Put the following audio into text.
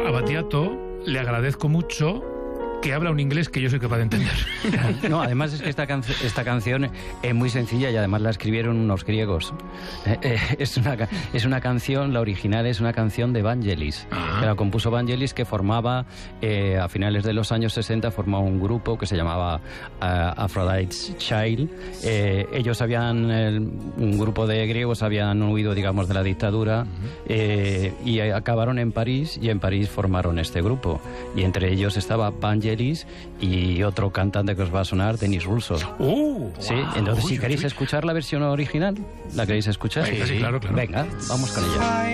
a Battiato le agradezco mucho que habla un inglés que yo soy capaz de entender. No, además es que esta canción es muy sencilla y además la escribieron unos griegos. Es una canción, la original es una canción de Vangelis, que la compuso Vangelis, que formaba, a finales de los años 60, formaba un grupo que se llamaba Aphrodite's Child. Ellos un grupo de griegos habían huido, digamos, de la dictadura y acabaron en París, y en París formaron este grupo. Y entre ellos estaba Vangelis y otro cantante que os va a sonar, Denis Russo. Sí, entonces si queréis escuchar la versión original, ¿la queréis escuchar? Sí, claro. Venga, vamos con ella.